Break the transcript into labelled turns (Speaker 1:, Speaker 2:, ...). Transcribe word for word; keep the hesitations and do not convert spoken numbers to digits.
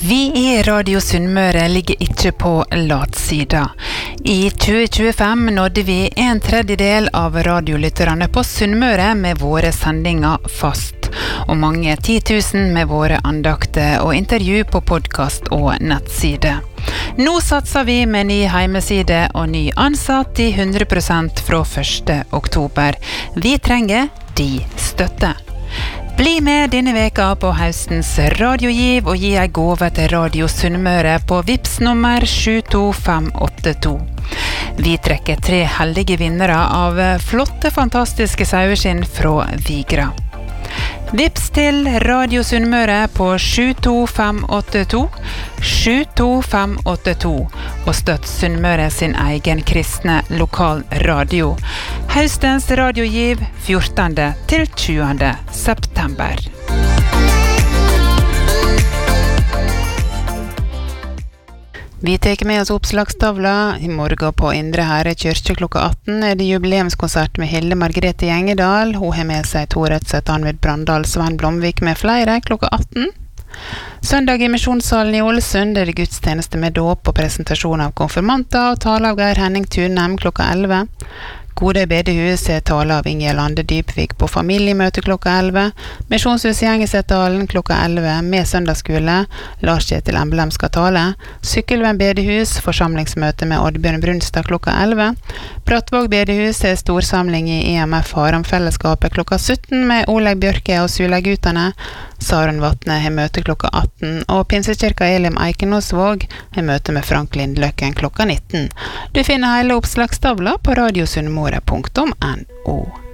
Speaker 1: Vi i Radio Sunnmøre ligger ikke på latsida. I tjue tjuefem nådde vi en tredjedel av radiolytterne på Sunnmøre med våre sendinger fast, og mange titusen med våre andakter og intervju på podcast og nettside. Nå satser vi med ny heimeside og ny ansatt i hundre prosent fra første oktober. Vi trenger de støtte. Bli med denne veka på høstens radiogiv og gi ei gåve til Radio Sunnmøre på Vips nummer sju to fem åtte to. Vi trekker tre heldige vinnere av flotte, fantastiske saueskinn fra Vigra. Vips til Radio Sunnmøre på sju to fem åtte to, sju to fem åtte to, og støtt Sunnmøre sin egen kristne lokal radio. Høstens radiogiv fjortende til tjuende september. Vi tar med oss oppslagstavla. I morgen på Indre Herre Kyrkje klokka atten er det jubileumskonsert med Hilde Margrethe Gjengedal. Hun har med seg Tor Rødseth, Anvid Brandal, Svein Blomvik med flere klokka atten. Søndag i Misjonssalen i Ålesund er det gudstjeneste med dåp og presentasjon av konfirmanter og tale av Geir Henning Tunheim klokka elleve. Gode bedehus er tale av Inge Lande Dybvik på familiemøte klokka elleve. Misjonshus i Engesetdalen klokka elleve med søndagsskole. Lars Kjetil Emblem skal tale. Sykkelvenn bedehus, forsamlingsmøte med Oddbjørn Brunstad klokka elleve. Brattvåg bedehus er storsamling i E M F Haram-fellesskapet klokka sytten med Oleg Bjørke og Sulegutane. Saren Vatne har møte klokka atten, og Pinsekirka Elim Eikenåsvåg har møte med Frank Lindløkken klokka nitten. Du finner hele oppslagstavla på radiosunnmøre punktum no.